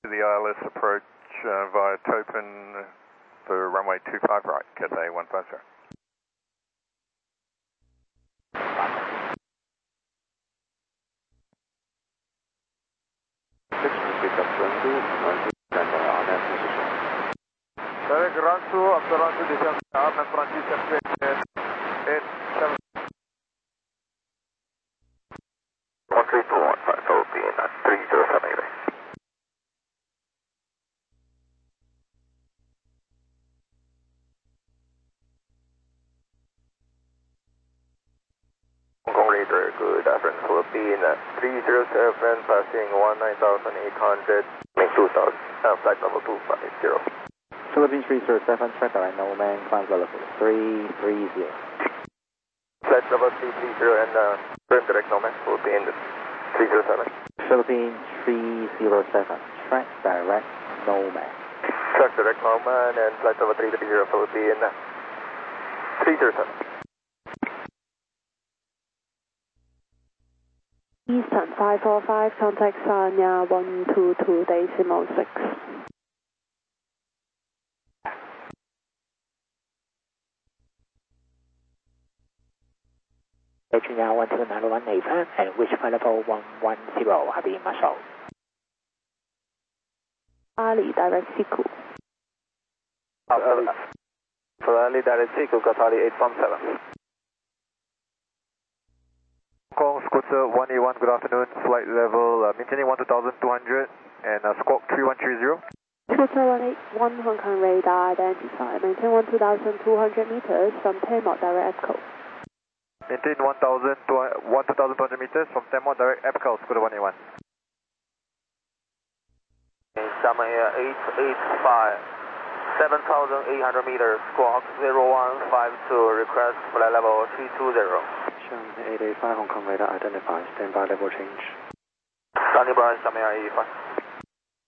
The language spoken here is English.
the ILS approach via Topin for runway 25 right, Cathay 150. Direct run to, after run to descend arm and Francis and 8, 7. 13215 Philippine at 307 Hong Kong Radar, good afternoon Philippine at 307 passing 19,800, main 2000, flight level 250. Philippines 307, track direct Nomad, climb level 330. Flight level 330 and turn direct Nomad, Philippine 307. Philippines 307, track direct Nomad. Track direct Nomad and flight level 330, Philippine 307. Eastern 545, contact Sanya 122.6. Beijing now 12918 and wish flight level 110, Happy Marshall. Ali direct Siku. For Ali direct Siku, Qatari 817. Hong Kong Scotia 181, good afternoon, flight level maintaining 12,200 and squawk 3130. Scotia 181, Hong Kong radar identified, maintain 12,200 meters from Tamar direct EPCO. Maintain 12,200 meters from Tamar direct EPCO, Scotia 181. Sama Air 885, 7,800 meters, squawk 0152, request flight level 320. 885 Hong Kong radar identified, standby level change. Standing by, Sama Air 885.